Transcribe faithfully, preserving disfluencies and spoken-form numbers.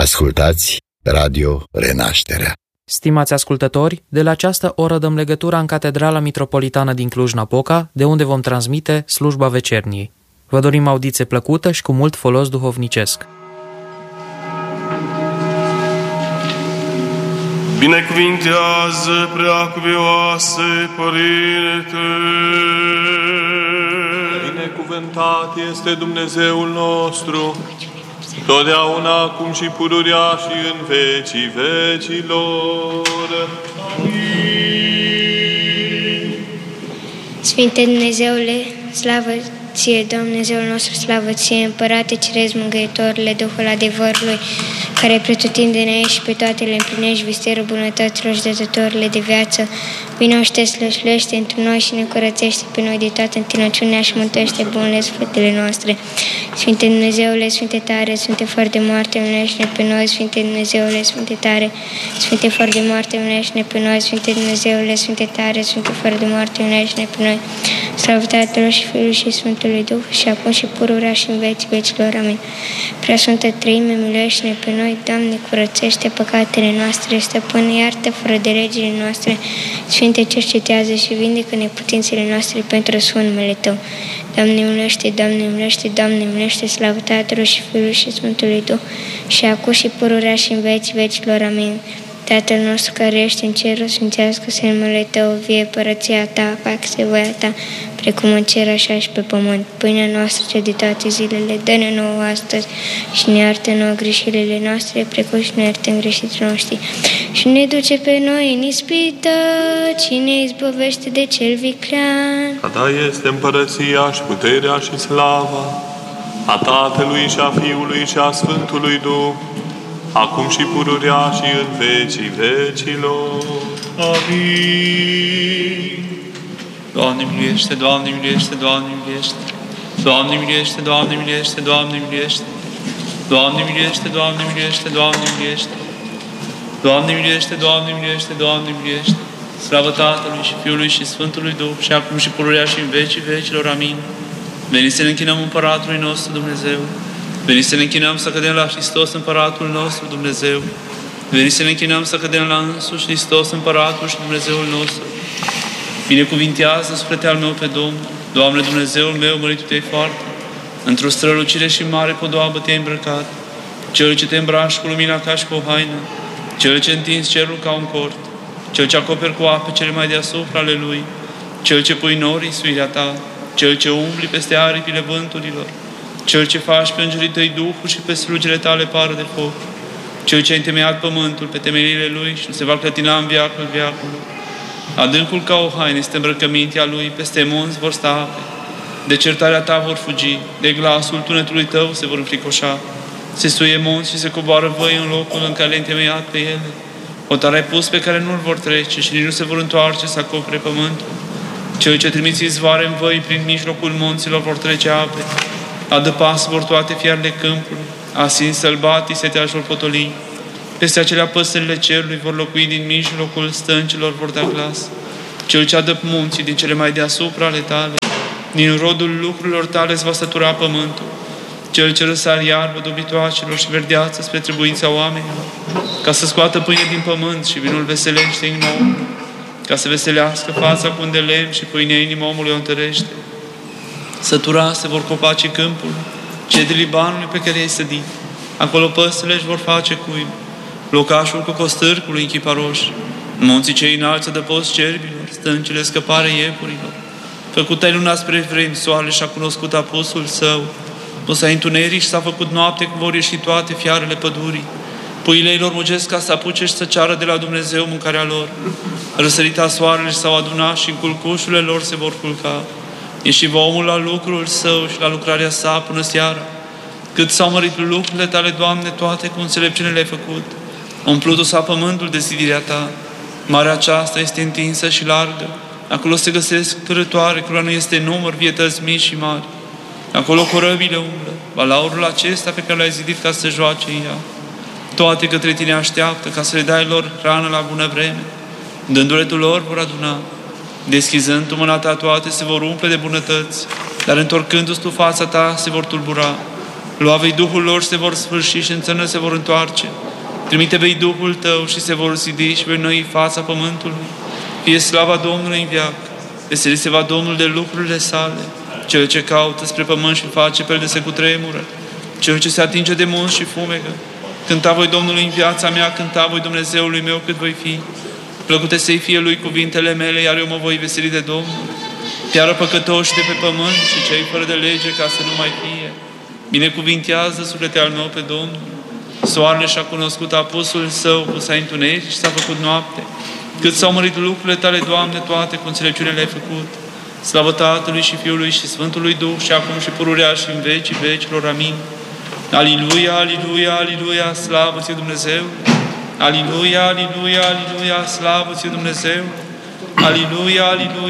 Ascultați Radio Renașterea. Stimați ascultători, de la această oră dăm legătura în Catedrala Mitropolitană din Cluj-Napoca, de unde vom transmite slujba vecerniei. Vă dorim audiție plăcută și cu mult folos duhovnicesc. Binecuvintează, preacuvioase Părinte! Binecuvântat este Dumnezeul nostru, totdeauna, acum și pururea și în vecii vecilor. Amin. Sfinte Dumnezeule, slavă Ție, Dumnezeul nostru, slavă Ție, Împărate Ceresc, Mângâietorule, Duhul adevărului, care pretutindene ești și pe toate le împlinești, visterul bunătăților și dătătorile de viață, vinoște, slășlește într noi și ne curățește pe noi de toată întinăciunea și mântuiește bunele sfântele noastre. Sfinte Dumnezeule, Sfinte tare, Sfinte fără de moarte, miluiește-ne pe noi, Sfinte Dumnezeule, Sfinte tare, Sfinte fără de moarte, miluiește-ne pe noi, Sfinte Dumnezeule, Sfinte tare, Sfinte fără de moarte, miluiește-ne pe noi. Slavă Tatălui și Fiului și Sfântului Duh, și acum și pururea și în vecii vecilor. Amin. Preasfântă Treime, miluiește-ne pe noi, Doamne, curățește păcatele noastre, Stăpâne, iartă fără de legile noastre, Sfinte, cercetează și vindecă neputințele noastre pentru sfânt numele Tău. Doamne, miluiește, Doamne, miluiește, Doamne, miluiește, slavă Tatălui și Fiului și Sfântului Duh, și acum și pururea și în vecii vecilor. Amin. Tatăl nostru care ești în cerul, sfințească-se numele Tău, vie părăția Ta, facă-se voia Ta, precum în cer, așa și pe pământ. Pâinea noastră cea de toate zilele, dă-ne nouă astăzi și ne iartă nouă greșelile noastre, precum și ne iertăm greșiții noștri. Și ne duce pe noi în ispită, ci ne izbăvește de cel viclean. A Ta este împărăția și puterea și slava, a Tatălui și a Fiului și a Sfântului Duh, acum și pururea și în vecii vecilor. Amin. Doamne miluiește, Doamne miluiește, Doamne miluiește. Doamne miluiește, Doamne miluiește, Doamne miluiește. Doamne miluiește, Doamne miluiește, Doamne miluiește. Doamne miluiește, Doamne miluiește, Doamne miluiește. Slavă Tatălui și Fiului și Sfântului Duh, și acum și pururea și în vecii vecilor. Amin. Veniți să ne închinăm Împăratului nostru Dumnezeu. Veniți să ne închinăm să cădem la Hristos Împăratul nostru Dumnezeu. Veniți să ne închinăm să cădem la însuși Hristos Împăratul și Dumnezeul nostru. Binecuvintează, suflete al meu, pe Domnul. Doamne Dumnezeul meu, măritul Te-ai foarte. Într-o strălucire și mare podoabă Te-ai îmbrăcat. Cel ce Te îmbraci cu lumina ca și cu o haină. Cel ce întinzi cerul ca un cort. Cel ce acoperi cu ape cele mai deasupra ale Lui. Cel ce pui norii suirea Ta. Cel ce umbli peste aripile vânturilor. Cel ce faci pe îngerii Tăi Duhul și pe slugile Tale pară de foc. Cel ce a întemeiat pământul pe temeliile Lui și nu se va clătina în viacul viacului. Adâncul ca o haină este îmbrăcămintea Lui, peste munți vor sta ape. De certarea Ta vor fugi, de glasul tunetului Tău se vor înfricoșa. Se suie munți și se coboară văi în locul în care le-ai întemeiat pe ele. Hotar ai pus pe care nu-l vor trece și nici nu se vor întoarce să acopere pământul. Cel ce trimiți izvoare în văi prin mijlocul munților vor trece ape. Adăpas vor toate fiarele câmpului, asins sălbatii se te-aș vor potoli. Peste acelea păsările cerului vor locui, din mijlocul stâncilor vor da glas. Cel ce adăp munții din cele mai deasupra ale Tale, din rodul lucrurilor Tale îți va sătura pământul. Cel ce răsar iarbă dobitoacelor și verdeață spre trebuința oamenilor, ca să scoată pâine din pământ și vinul veselește inima omului, ca să veselească fața cu un de lemn și pâinea inima omului o întărește. Sătura se vor copaci câmpul, cedrii Libanului pe care i-ai sădit. Acolo păsările își vor face cuib, locașul cu costârcului în chiparoș. Munții cei înalți adăpost cerbilor, stâncile scăpare iepurilor. Făcut ai luna spre vremi, soarele și-a cunoscut apusul său. Pus ai întuneric și s-a făcut noapte, cum vor ieși toate fiarele pădurii. Puile lor mugesc ca să apuce și să ceară de la Dumnezeu mâncarea lor. Răsărita soarele și s-au adunat și în culcușurile lor se vor culca. Ieși va omul la lucrul său și la lucrarea sa până seara. Cât s-au mărit lucrurile Tale, Doamne, toate cu înțelepciune le-ai făcut. Umplut-o s-a pământul de zidirea Ta. Marea aceasta este întinsă și largă. Acolo se găsesc târătoare, cărora nu este număr, vietăți mici și mari. Acolo corăbile umblă, balaurul acesta pe care l-ai zidit ca să joace în ea. Toate către Tine așteaptă, ca să le dai lor hrană la bună vreme. Dându-le Tu lor vor aduna. Deschizând Tu mâna Ta, toate se vor umple de bunătăți, dar întorcându-ți Tu fața Ta se vor tulbura. Lua vei Duhul lor și se vor sfârși și în țărână se vor întoarce. Trimite vei Duhul tău și se vor zidi și vei noi fața pământului. Fie slava Domnului în veac. Veseli se va Domnul de lucrurile sale. Cel ce caută spre pământ și face pe el de se cutremură. Cel ce se atinge de munți și fumegă. Cânta voi Domnului în viața mea, cânta voi Dumnezeului meu cât voi fi. Plăcute să-i fie lui cuvintele mele, iar eu mă voi veseli de Domnul. Piară păcătoși de pe pământ și cei fără de lege ca să nu mai fie. Binecuvintează suflete al meu pe Domnul. Soarele și-a cunoscut apusul său, pus a întuneric și s-a făcut noapte. Cât s-au mărit lucrurile tale, Doamne, toate cu înțelepciune le-ai făcut. Slavă Tatălui și Fiului și Sfântului Duh și acum și pururea și în vecii vecilor. Amin. Aliluia, aliluia, aliluia, slavă ție Dumnezeu. Aliluia, aliluia, aliluia, slavă ție Dumnezeu. Aliluia, aliluia.